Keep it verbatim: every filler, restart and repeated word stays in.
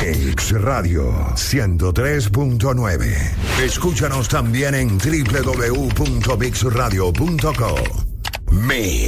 Mix Radio ciento tres punto nueve. Escúchanos también en doble u doble u doble u punto mix radio punto co. Mix.